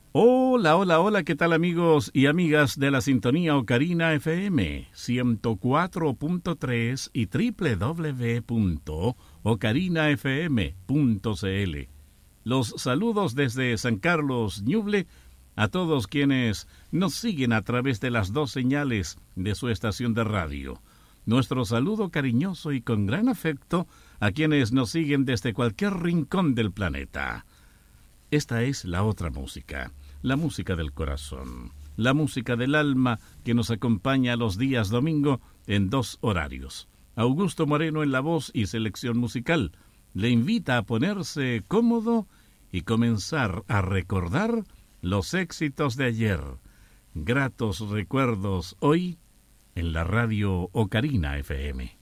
Hola, hola, hola, ¿qué tal amigos y amigas de la sintonía Ocarina FM 104.3 y www.ocarinafm.cl? Los saludos desde San Carlos, Ñuble, a todos quienes nos siguen a través de las dos señales de su estación de radio. Nuestro saludo cariñoso y con gran afecto a quienes nos siguen desde cualquier rincón del planeta. Esta es la otra música, la música del corazón, la música del alma que nos acompaña los días domingo en dos horarios. Augusto Moreno en la voz y selección musical le invita a ponerse cómodo y comenzar a recordar los éxitos de ayer. Gratos recuerdos hoy en la radio Ocarina FM.